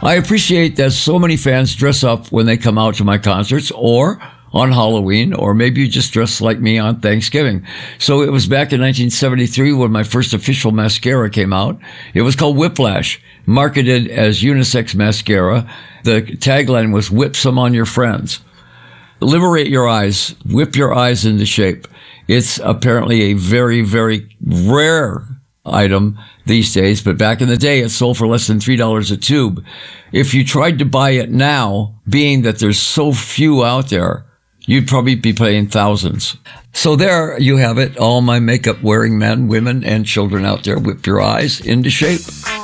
I appreciate that so many fans dress up when they come out to my concerts or on Halloween, or maybe you just dress like me on Thanksgiving. So it was back in 1973 when my first official mascara came out. It was called Whiplash, marketed as unisex mascara. The tagline was "Whip some on your friends." Liberate your eyes, whip your eyes into shape. It's apparently a very, very rare item these days, but back in the day it sold for less than $3 a tube. If you tried to buy it now, being that there's so few out there, you'd probably be paying thousands. So there you have it, all my makeup wearing men, women, and children out there. Whip your eyes into shape.